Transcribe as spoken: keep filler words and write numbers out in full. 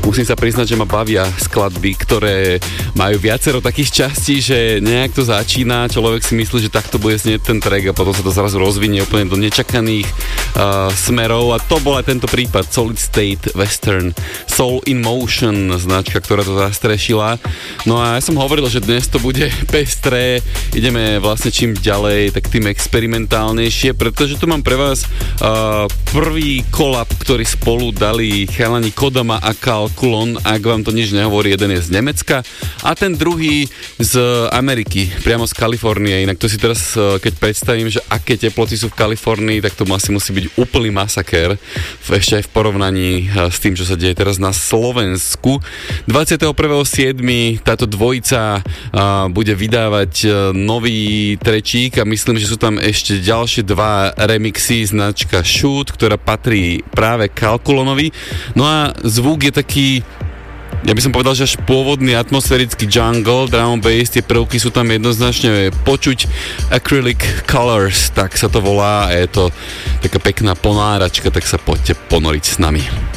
musím sa priznať, že ma bavia skladby, ktoré majú viacero takých častí, že nejak to začína, človek si myslí, že takto bude znieť ten track a potom sa to zrazu rozvinie úplne do nečakaných uh, smerov a to bol aj tento prípad Solid State Western Soul in Motion, značka, ktorá to zastrešila. No a ja som hovoril, že dnes to bude pestré, ideme vlastne čím ďalej, tak tým experimentálnejšie, pretože tu mám pre vás uh, prvý kolab, ktorý spolu dali chalani Kodama a Calculon, ak vám to nič nehovorí, jeden je z Nemecka a ten druhý z Ameriky, priamo z Kalifornie. Inak to si teraz, keď predstavím, že aké teploty sú v Kalifornii, tak to asi musí byť úplný masakér, ešte aj v porovnaní s tým, čo sa deje teraz na Slovensku. dvadsiateho prvého siedmeho táto dvojica uh, bude vydávať uh, nový trečík a myslím, že sú tam ešte ďalšie dva remixy, značka Shoot, ktorá patrí práve Calculonovi. No a zvuk je taký, ja by som povedal, že až pôvodný atmosférický jungle, drum bass, tie prvky sú tam jednoznačne počuť, Acrylic Colors, tak sa to volá a je to taká pekná ponáračka, tak sa poďte ponoriť s nami.